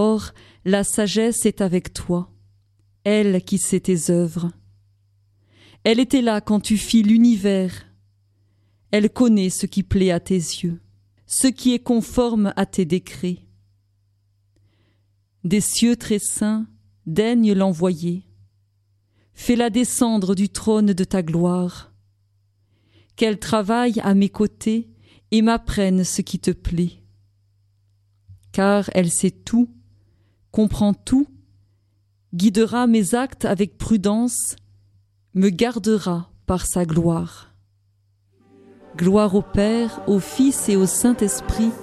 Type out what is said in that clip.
Or, la sagesse est avec toi, elle qui sait tes œuvres. Elle était là quand tu fis l'univers. Elle connaît ce qui plaît à tes yeux, ce qui est conforme à tes décrets. Des cieux très saints, daigne l'envoyer. Fais-la descendre du trône de ta gloire. Qu'elle travaille à mes côtés et m'apprenne ce qui te plaît. Car elle sait tout, comprend tout, guidera mes actes avec prudence, me gardera par sa gloire. Gloire au Père, au Fils et au Saint-Esprit,